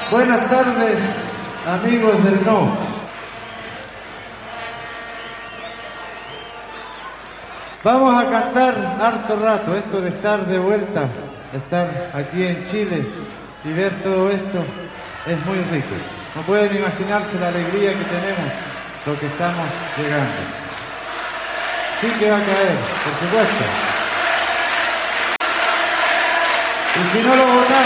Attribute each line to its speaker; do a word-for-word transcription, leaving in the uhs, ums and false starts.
Speaker 1: Buenas tardes, amigos del No. Vamos a cantar harto rato. Esto de estar de vuelta, de estar aquí en Chile y ver todo esto es muy rico. No pueden imaginarse la alegría que tenemos, lo que estamos llegando. Sí que va a caer, por supuesto. Y si no lo votamos,